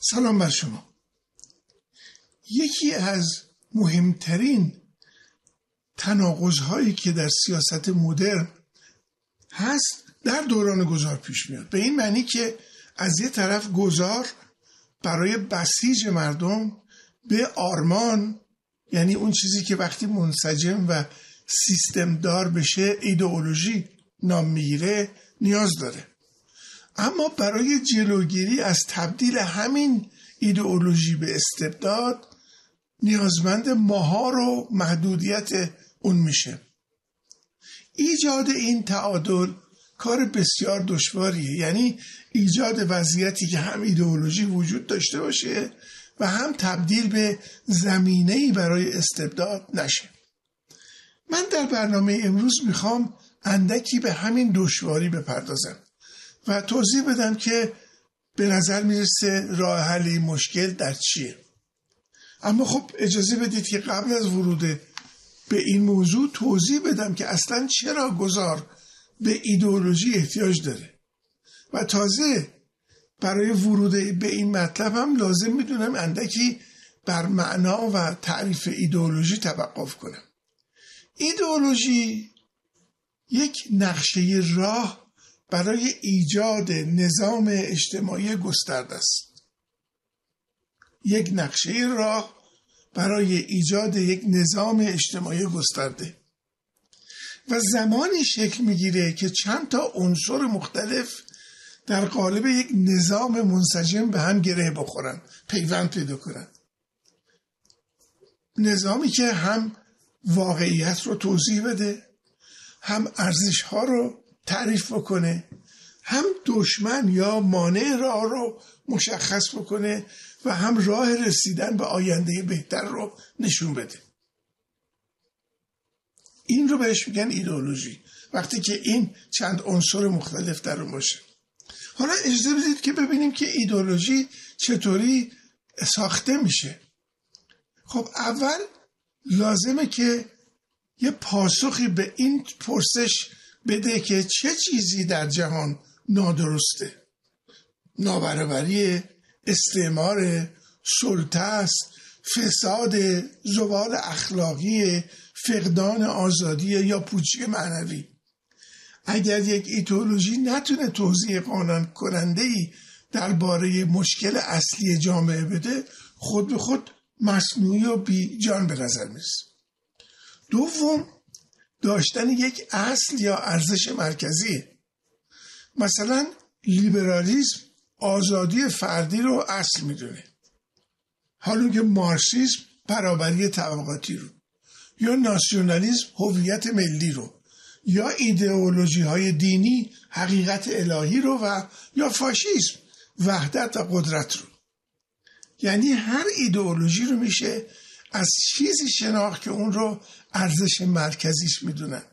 سلام بر شما. یکی از مهمترین تناقض‌هایی که در سیاست مدرن هست در دوران گذار پیش میاد، به این معنی که از یه طرف گذار برای بسیج مردم به آرمان، یعنی اون چیزی که وقتی منسجم و سیستم دار بشه ایدئولوژی نام میگیره، نیاز داره. اما برای جلوگیری از تبدیل همین ایدئولوژی به استبداد نیازمند مهار و محدودیت اون میشه. ایجاد این تعادل کار بسیار دشواریه، یعنی ایجاد وضعیتی که هم ایدئولوژی وجود داشته باشه و هم تبدیل به زمینه‌ای برای استبداد نشه. من در برنامه امروز میخوام اندکی به همین دشواری بپردازم و توضیح بدم که به نظر میرسه راه حل این مشکل در چیه. اما خب اجازه بدید که قبل از ورود به این موضوع توضیح بدم که اصلا چرا گذار به ایدئولوژی احتیاج داره و تازه برای ورود به این مطلب هم لازم میدونم اندکی بر معنا و تعریف ایدئولوژی توقف کنم. ایدئولوژی یک نقشه راه برای ایجاد نظام اجتماعی گسترده است. یک نقشه راه برای ایجاد یک نظام اجتماعی گسترده و زمانی شکل میگیره که چند تا عنصر مختلف در قالب یک نظام منسجم به هم گره بخورن، پیوند پیدا کنن. نظامی که هم واقعیت رو توضیح بده، هم ارزش ها رو تعریف بکنه، هم دشمن یا مانع راه رو مشخص بکنه و هم راه رسیدن به آینده بهتر رو نشون بده. این رو بهش میگن ایدئولوژی، وقتی که این چند عنصر مختلف در اون باشه. حالا اجازه بدید که ببینیم که ایدئولوژی چطوری ساخته میشه. خب اول لازمه که یه پاسخی به این پرسش بده که چه چیزی در جهان نادرسته. نابرابری، استعمار، سلطه است، فساد، زوال اخلاقی، فقدان آزادی یا پوچی معنوی. اگر یک ایدئولوژی نتونه توضیح قانع کننده‌ای درباره مشکل اصلی جامعه بده، خود به خود مصنوعی و بی جان به نظر میرسه. دوم، داشتن یک اصل یا ارزش مرکزی. مثلا لیبرالیسم آزادی فردی رو اصل میدونه، حالا که مارکسیسم برابری طبقاتی رو، یا ناسیونالیسم هویت ملی رو، یا ایدئولوژی های دینی حقیقت الهی رو و یا فاشیسم وحدت و قدرت رو. یعنی هر ایدئولوژی رو میشه از چیزی شناخت که اون رو ارزش مرکزیش میدونن.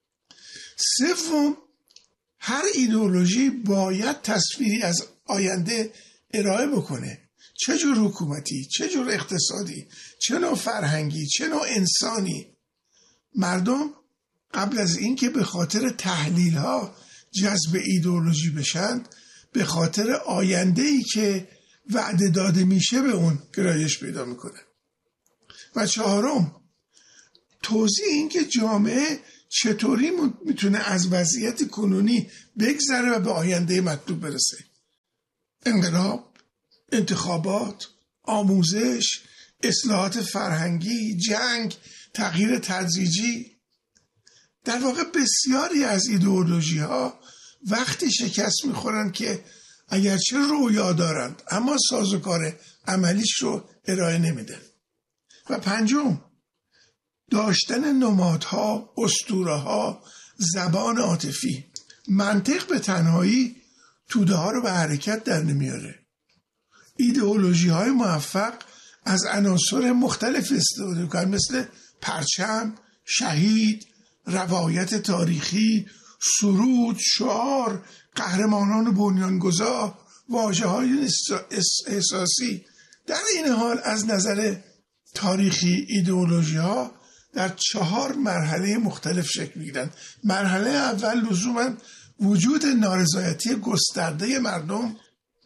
سوم، هر ایدئولوژی باید تصویری از آینده ارائه بکنه. چه جور حکومتی، چه جور اقتصادی، چه نوع فرهنگی، چه نوع انسانی. مردم قبل از این که به خاطر تحلیل ها جذب ایدئولوژی بشن، به خاطر آینده‌ای که وعده داده میشه به اون گرایش پیدا میکنه. و چهارم، توضیح این که جامعه چطوری میتونه از وضعیت کنونی بگذره و به آینده مطلوب برسه. انقلاب، انتخابات، آموزش، اصلاحات فرهنگی، جنگ، تغییر تدریجی. در واقع بسیاری از ایدئولوژی ها وقتی شکست میخورن که اگرچه رویا دارند اما سازوکار عملیش رو ارائه نمیدن. و پنجم، داشتن نمادها، اسطوره‌ها، زبان عاطفی. منطق به تنهایی توده ها رو به حرکت در نمیاره. ایدئولوژی های موفق از عناصر مختلف استفاده میکنن، مثل پرچم، شهید، روایت تاریخی، سرود، شعار، قهرمانان بنیانگذار، واژه‌های احساسی. در این حال از نظر تاریخی ایدئولوژی ها در 4 مرحله مختلف شکل میگیرن. مرحله اول لزوما وجود نارضایتی گسترده مردم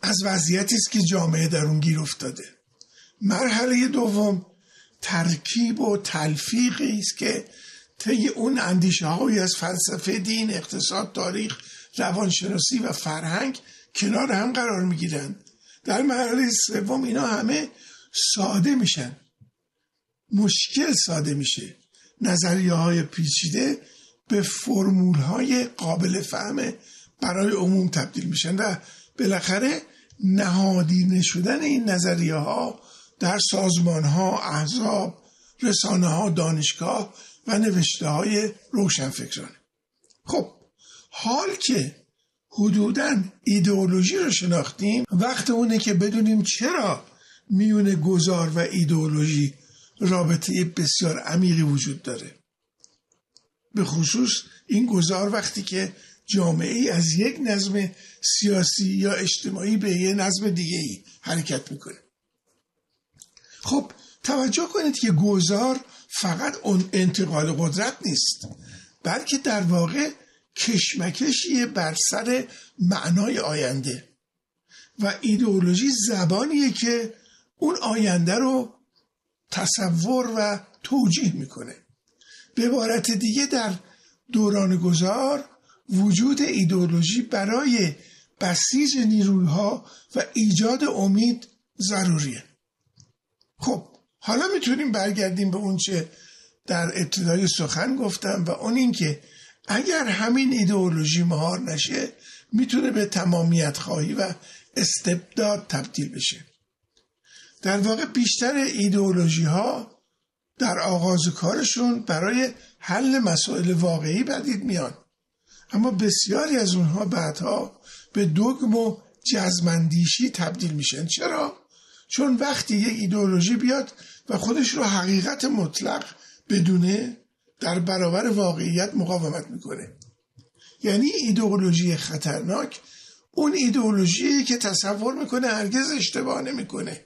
از وضعیتی است که جامعه در اون گیر افتاده. مرحله دوم ترکیب و تلفیقی است که طی اون اندیشه هایی از فلسفه، دین، اقتصاد، تاریخ، روانشناسی و فرهنگ کنار هم قرار میگیرند. در مرحله سوم اینا همه ساده میشن، مشکل ساده میشه، نظریه های پیچیده به فرمول های قابل فهم برای عموم تبدیل میشن و بالاخره نهادینه شدن این نظریه ها در سازمان ها، احزاب، رسانه ها، دانشگاه و نوشته های روشنفکرانه. خب حال که حدوداً ایدئولوژی رو شناختیم، وقت اونه که بدونیم چرا میون گذار و ایدئولوژی رابطه بسیار عمیقی وجود داره. به خصوص این گذار وقتی که جامعه از یک نظم سیاسی یا اجتماعی به یک نظم دیگه‌ای حرکت میکنه. خب توجه کنید که گذار فقط اون انتقال قدرت نیست، بلکه در واقع کشمکشیه بر سر معنای آینده و ایدئولوژی زبانیه که اون آینده رو تصور و توجیه میکنه. به عبارت دیگه در دوران گذار وجود ایدئولوژی برای بسیج نیروها و ایجاد امید ضروریه. خب حالا میتونیم برگردیم به اون چه در ابتدای سخن گفتم و اون این که اگر همین ایدئولوژی مهار نشه میتونه به تمامیت خواهی و استبداد تبدیل بشه. در واقع بیشتر ایدئولوژی ها در آغاز کارشون برای حل مسائل واقعی پدید میان، اما بسیاری از اونها بعدها به دوگم و جزم‌اندیشی تبدیل میشن. چرا؟ چون وقتی یک ایدئولوژی بیاد و خودش رو حقیقت مطلق بدونه در برابر واقعیت مقاومت میکنه. یعنی ایدئولوژی خطرناک اون ایدئولوژی که تصور میکنه هرگز اشتباه نمیکنه.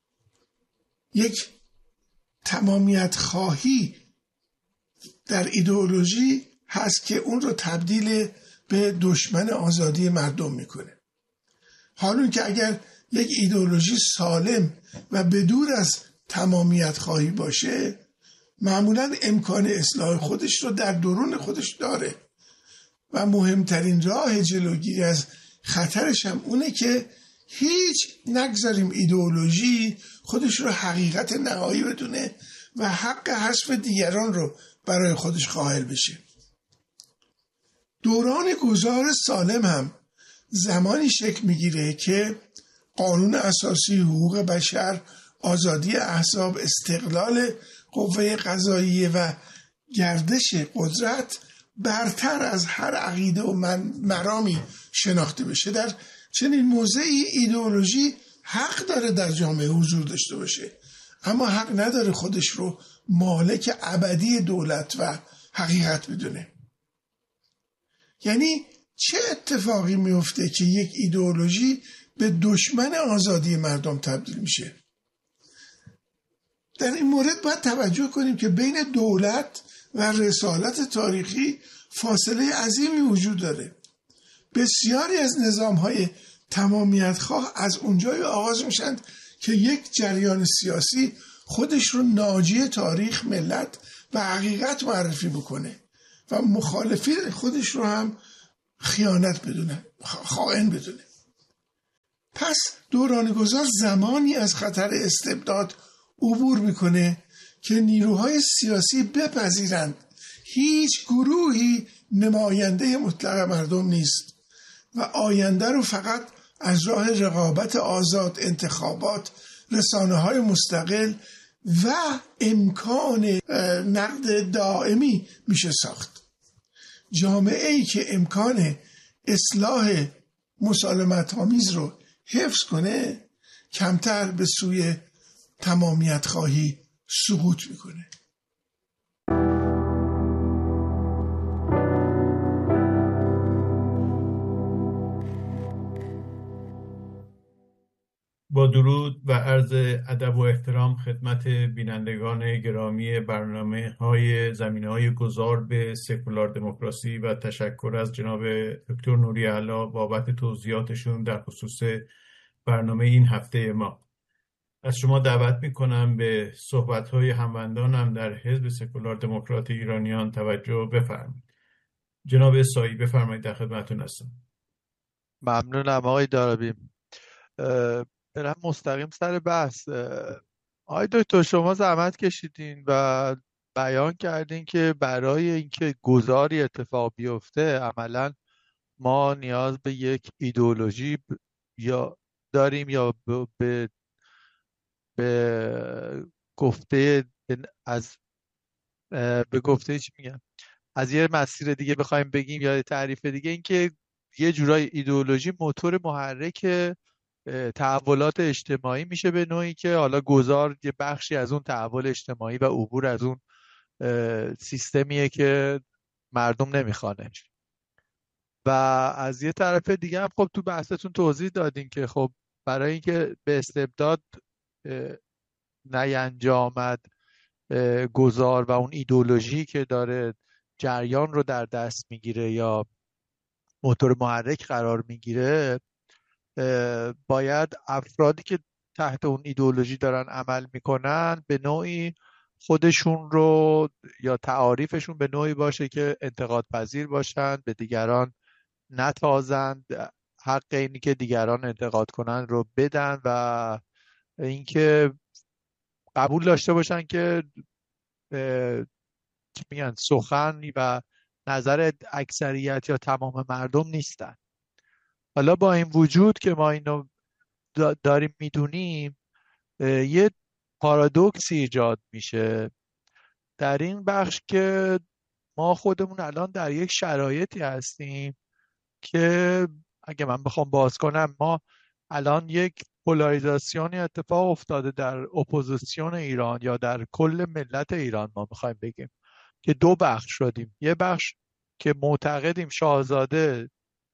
یک تمامیت خواهی در ایدئولوژی هست که اون رو تبدیل به دشمن آزادی مردم میکنه. حالا که اگر یک ایدئولوژی سالم و بدور از تمامیت خواهی باشه معمولاً امکان اصلاح خودش رو در درون خودش داره و مهمترین راه جلوگیری از خطرش هم اونه که هیچ نگذاریم ایدئولوژی خودش رو حقیقت نهایی بدونه و حق حذف دیگران رو برای خودش قائل بشه. دوران گذار سالم هم زمانی شکل میگیره که قانون اساسی، حقوق بشر، آزادی احزاب، استقلال قوه قضاییه و گردش قدرت برتر از هر عقیده و مرامی شناخته بشه. در چنین موضعی ایدئولوژی حق داره در جامعه حضور داشته باشه، اما حق نداره خودش رو مالک ابدی دولت و حقیقت بدونه. یعنی چه اتفاقی میفته که یک ایدئولوژی به دشمن آزادی مردم تبدیل میشه؟ در این مورد باید توجه کنیم که بین دولت و رسالت تاریخی فاصله عظیمی وجود داره. بسیاری از نظام‌های تمامیت خواه از اونجای آغاز میشن که یک جریان سیاسی خودش رو ناجی تاریخ، ملت و حقیقت معرفی بکنه و مخالفی خودش رو هم خیانت بدونه، خائن بدونه. پس دوران گذار زمانی از خطر استبداد عبور میکنه که نیروهای سیاسی بپذیرند هیچ گروهی نماینده مطلق مردم نیست و آینده رو فقط از راه رقابت آزاد، انتخابات، رسانه‌های مستقل و امکان نقد دائمی میشه ساخت. جامعه‌ای که امکان اصلاح مسالمت‌آمیز رو حفظ کنه کمتر به سوی تمامیت خواهی سقوط میکنه. با درود و عرض ادب و احترام خدمت بینندگان گرامی برنامه‌های زمینه‌های گذار به سکولار دموکراسی و تشکر از جناب دکتر نوری علا بابت توضیحاتشون در خصوص برنامه این هفته ما. از شما دعوت میکنم به صحبت‌های هموندانم در حزب سکولار دموکرات ایرانیان توجه بفرمایید. جناب سایی بفرمایید، در خدمتتون هستم. ممنونم آقای دارابی. برم مستقیم سر بحث. آقای دکتر، شما زحمت کشیدین و بیان کردین که برای اینکه گذاری اتفاق بیفته عملا ما نیاز به یک ایدئولوژی یا داریم یا به گفته به گفته چی میگم، از یه مسیر دیگه بخوایم بگیم یا تعریف دیگه، اینکه یه جورای ایدئولوژی موتور محرک تحولات اجتماعی میشه به نوعی که حالا گذار یه بخشی از اون تحول اجتماعی و عبور از اون سیستمیه که مردم نمیخوانش. و از یه طرف دیگه هم خب تو بحثتون توضیح دادین که خب برای اینکه به استبداد نینجامد گذار و اون ایدئولوژی که داره جریان رو در دست میگیره یا موتور محرک قرار میگیره، باید افرادی که تحت اون ایدئولوژی دارن عمل میکنن به نوعی خودشون رو یا تعاریفشون به نوعی باشه که انتقاد پذیر باشن، به دیگران نتازند، حق اینی که دیگران انتقاد کنن رو بدن و اینکه قبول داشته باشن که چی میگن سخن و نظر اکثریت یا تمام مردم نیستن. حالا با این وجود که ما اینو داریم میدونیم، یه پارادوکسی ایجاد میشه در این بخش که ما خودمون الان در یک شرایطی هستیم که اگه من بخوام باز کنم، ما الان یک پولاریزاسیونی اتفاق افتاده در اپوزیسیون ایران یا در کل ملت ایران. ما میخوایم بگیم که دو بخش شدیم. یه بخش که معتقدیم شاهزاده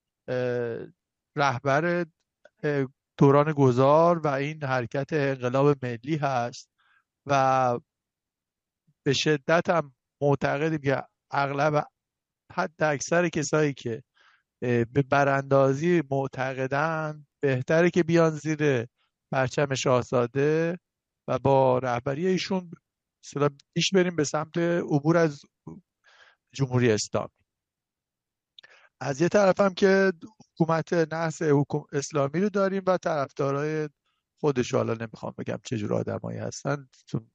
رهبر دوران گذار و این حرکت انقلاب ملی هست و به شدت هم معتقدیم که اغلب حد اکثر کسایی که به براندازی معتقدن بهتره که بیان زیر پرچم شاهزاده و با رهبری ایشون پیش بریم به سمت عبور از جمهوری اسلامی. از یه طرف هم که حکومت نحس اسلامی رو داریم و طرفدارای خودش، حالا نمیخوام بگم چه جور آدمایی هستن چون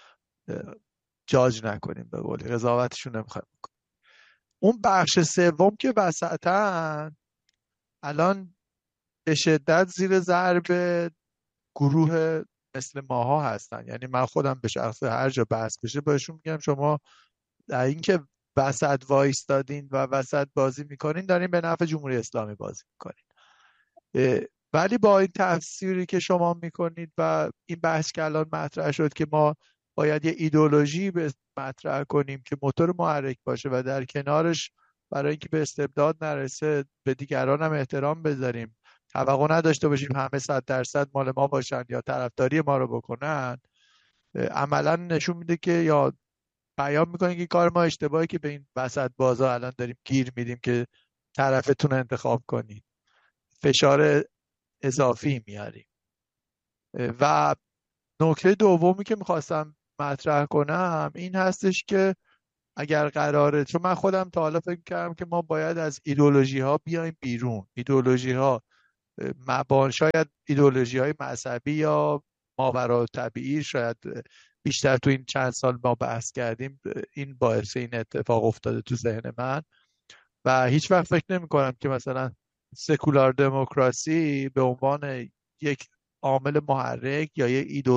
جاج نکنیم، به قولی قضاوتشون نمیخوایم بکنیم. اون بخش سوم که وسطن الان به شدت زیر ضرب گروه مثل ماها هستن. یعنی من خودم به شخص هر جا بحث بشه بهشون میگم شما در این که وسط وایستادین و وسط بازی میکنین دارین به نفع جمهوری اسلامی بازی میکنین. ولی با این تفسیری که شما میکنید و این بحث که الان مطرح شد که ما باید یه ایدئولوژی مطرح کنیم که موتور محرک باشه و در کنارش برای اینکه به استبداد نرسه به دیگران هم احترام بذاریم، توقع نداشته باشیم همه 100% مال ما باشن یا طرفداری ما رو بکنن، عملا نشون میده که یا بیان میکنه که کار ما اشتباهی که به این وسط بازا الان داریم گیر میدیم که طرفتون انتخاب کنید، فشار اضافی میاریم. و نکته دومی که میخواستم مطرح کنم این هستش که اگر قراره، چون من خودم تا حالا فکر کردم که ما باید از ایدئولوژی ها بیایم بیرون، ایدئولوژی ها شاید ایدئولوژی های مذهبی یا ماوراءالطبیعی، شاید بیشتر تو این چند سال ما بحث کردیم، این باعث این اتفاق افتاده تو ذهن من و هیچ وقت فکر نمی کنم که مثلا سکولار دموکراسی به عنوان یک عامل محرک یا یک